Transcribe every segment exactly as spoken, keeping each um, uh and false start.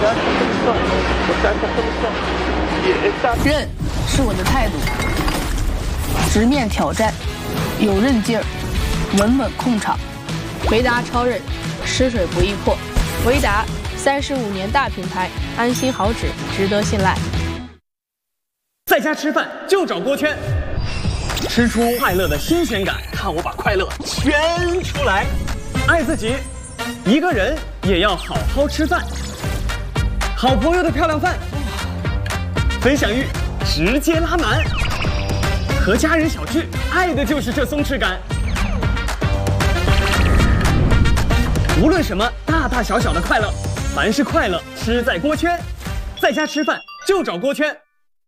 韧是我的态度，直面挑战，有韧劲儿，稳稳控场。维达超韧，吃水不易破。维达三十五年大品牌，安心好纸，值得信赖。 在家吃饭就找锅圈，吃出快乐的新鲜感，看我把快乐圈出来。爱自己，一个人也要好好吃饭。好朋友的漂亮饭，分享欲直接拉满。和家人小聚，爱的就是这松弛感。无论什么大大小小的快乐，凡是快乐吃在锅圈。在家吃饭就找锅圈。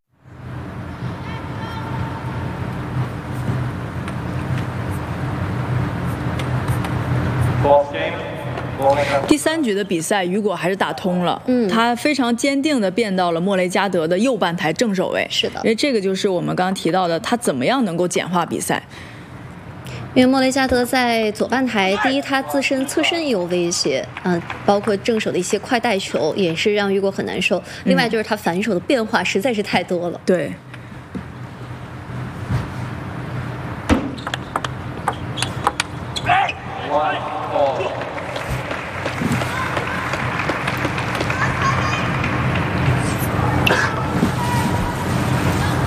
第三局的比赛，雨果还是打通了，嗯，他非常坚定地变到了莫雷加德的右半台正手位。 是的， 因为这个就是我们刚刚提到的，他怎么样能够简化比赛。 因为莫雷加德在左半台，第一他自身侧身也有威胁，嗯、呃，包括正手的一些快带球也是让雨果很难受。另外就是他反手的变化实在是太多了。 对。